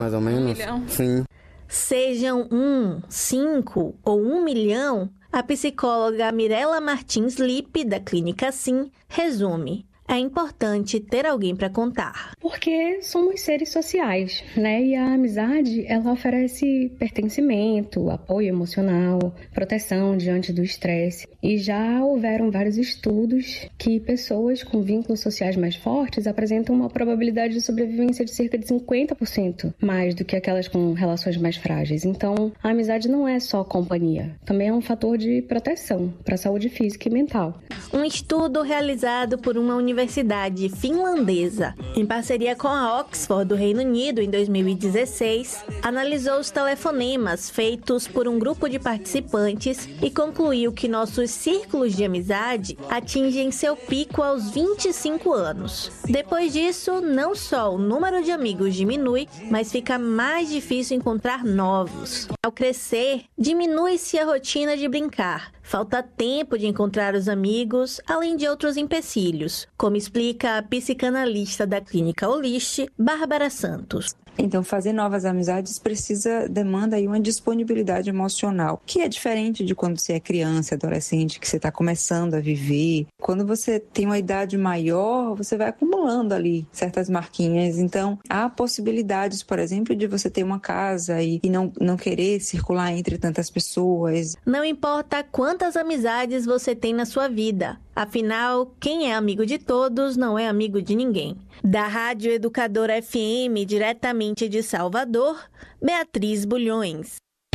Mais ou menos? 1 milhão. Sim. Sejam 1, 5 ou 1 milhão, a psicóloga Mirela Martins Lippe, da Clínica Sim, resume. É importante ter alguém para contar. Porque somos seres sociais, né? E a amizade, ela oferece pertencimento, apoio emocional, proteção diante do estresse. E já houveram vários estudos que pessoas com vínculos sociais mais fortes apresentam uma probabilidade de sobrevivência de cerca de 50% mais do que aquelas com relações mais frágeis. Então, a amizade não é só companhia, também é um fator de proteção para a saúde física e mental. Um estudo realizado por uma universidade finlandesa, em parceria com a Oxford do Reino Unido em 2016, analisou os telefonemas feitos por um grupo de participantes e concluiu que nossos círculos de amizade atingem seu pico aos 25 anos. Depois disso, não só o número de amigos diminui, mas fica mais difícil encontrar novos. Ao crescer, diminui-se a rotina de brincar. Falta tempo de encontrar os amigos, além de outros empecilhos, como explica a psicanalista da Clínica Olist, Bárbara Santos. Então, fazer novas amizades demanda aí uma disponibilidade emocional, que é diferente de quando você é criança, adolescente, que você está começando a viver. Quando você tem uma idade maior, você vai acumulando ali certas marquinhas. Então, há possibilidades, por exemplo, de você ter uma casa e não querer circular entre tantas pessoas. Não importa quantas amizades você tem na sua vida. Afinal, quem é amigo de todos não é amigo de ninguém. Da Rádio Educadora FM, diretamente de Salvador, Beatriz Bulhões.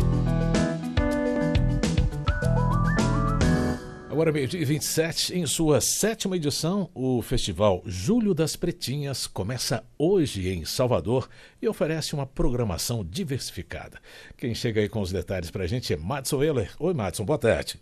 Agora, meio-dia e 27, em sua 7ª edição, o Festival Julho das Pretinhas começa hoje em Salvador e oferece uma programação diversificada. Quem chega aí com os detalhes para a gente é Madson Euler. Oi, Madson, boa tarde.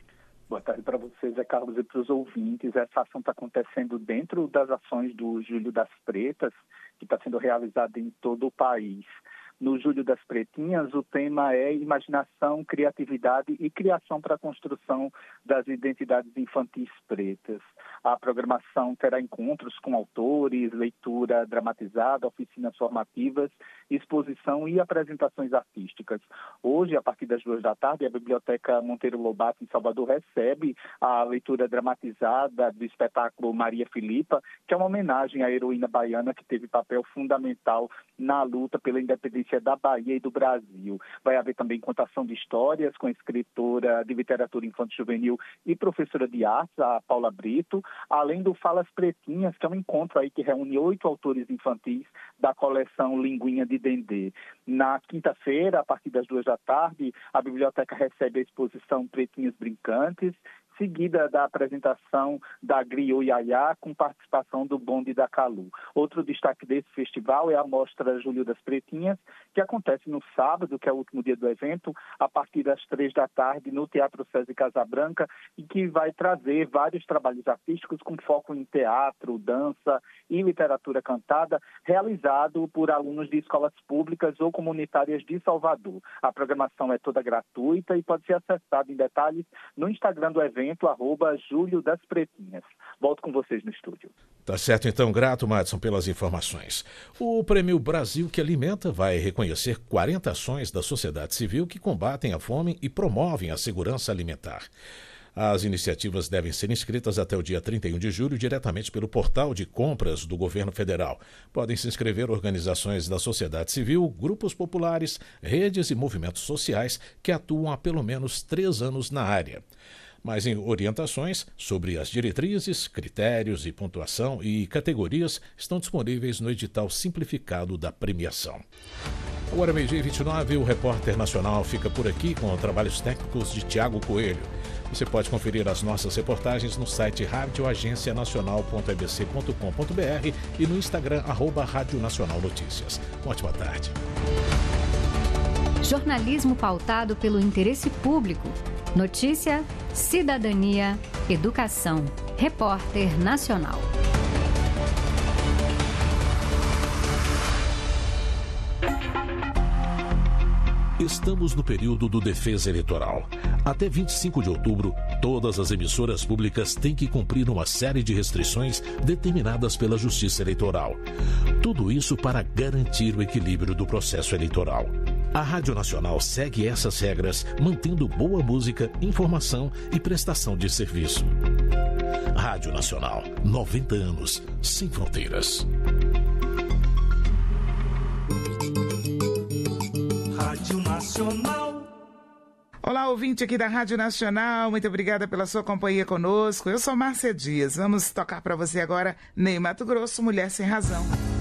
Boa tarde para vocês, Carlos, e para os ouvintes. Essa ação está acontecendo dentro das ações do Julho das Pretas, que está sendo realizada em todo o país. No Julho das Pretinhas, o tema é imaginação, criatividade e criação para a construção das identidades infantis pretas. A programação terá encontros com autores, leitura dramatizada, oficinas formativas, exposição e apresentações artísticas. Hoje, a partir das 14h, a Biblioteca Monteiro Lobato, em Salvador, recebe a leitura dramatizada do espetáculo Maria Filipa, que é uma homenagem à heroína baiana que teve papel fundamental na luta pela independência da Bahia e do Brasil. Vai haver também contação de histórias com a escritora de literatura infanto-juvenil e professora de artes, a Paula Brito, além do Falas Pretinhas, que é um encontro aí que reúne 8 autores infantis da coleção Linguinha de Dendê. Na quinta-feira, a partir das 14h, a biblioteca recebe a exposição Pretinhas Brincantes, seguida da apresentação da Griot Yaya, com participação do Bonde da Calu. Outro destaque desse festival é a Mostra Julho das Pretinhas, que acontece no sábado, que é o último dia do evento, a partir das 15h, no Teatro César Casabranca, e que vai trazer vários trabalhos artísticos com foco em teatro, dança e literatura cantada, realizado por alunos de escolas públicas ou comunitárias de Salvador. A programação é toda gratuita e pode ser acessada em detalhes no Instagram do evento, @Julho das Pretinhas. Volto com vocês no estúdio. Tá certo, então, grato, Madson, pelas informações. O Prêmio Brasil que Alimenta vai reconhecer 40 ações da sociedade civil que combatem a fome e promovem a segurança alimentar. As iniciativas devem ser inscritas até o dia 31 de julho diretamente pelo portal de compras do governo federal. Podem se inscrever organizações da sociedade civil, grupos populares, redes e movimentos sociais que atuam há pelo menos 3 anos na área. Mais orientações sobre as diretrizes, critérios e pontuação e categorias estão disponíveis no edital simplificado da premiação. Agora, meio-dia e 29, o Repórter Nacional fica por aqui com trabalhos técnicos de Tiago Coelho. Você pode conferir as nossas reportagens no site radioagencianacional.ebc.com.br e no Instagram @Rádio Nacional Notícias. Uma ótima tarde. Jornalismo pautado pelo interesse público. Notícia, cidadania, educação. Repórter Nacional. Estamos no período do Defesa Eleitoral. Até 25 de outubro, todas as emissoras públicas têm que cumprir uma série de restrições determinadas pela Justiça Eleitoral. Tudo isso para garantir o equilíbrio do processo eleitoral. A Rádio Nacional segue essas regras, mantendo boa música, informação e prestação de serviço. Rádio Nacional, 90 anos, sem fronteiras. Rádio Nacional. Olá, ouvinte aqui da Rádio Nacional, muito obrigada pela sua companhia conosco. Eu sou Márcia Dias, vamos tocar para você agora Ney Matogrosso, Mulher Sem Razão.